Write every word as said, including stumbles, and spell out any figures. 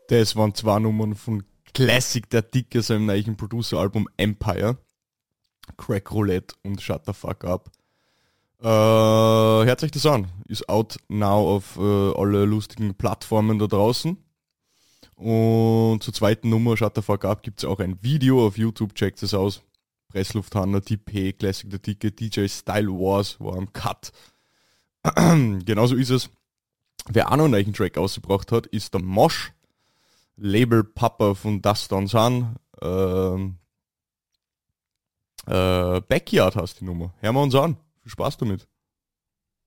Das waren zwei Nummern von Classic der Dicke, seinem neuen Producer-Album Empire. Crack Roulette und Shut the Fuck Up. Äh, hört euch das an. Ist out now auf äh, alle lustigen Plattformen da draußen. Und zur zweiten Nummer, Shut the Fuck Up, gibt es auch ein Video auf YouTube. Checkt es aus. Presslufthansa, T P, Classic der Dicke, D J Style Wars war am Cut. Genauso ist es. Wer auch noch einen neuen Track ausgebracht hat, ist der Mosh. Label Papa von Dust on Sun. Ähm, äh, Backyard heißt die Nummer. Hören wir uns an. Viel Spaß damit.